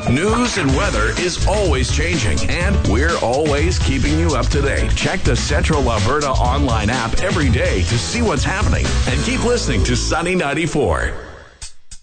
News and weather is always changing, and we're always keeping you up to date. Check the Central Alberta online app every day to see what's happening, and keep listening to Sunny 94.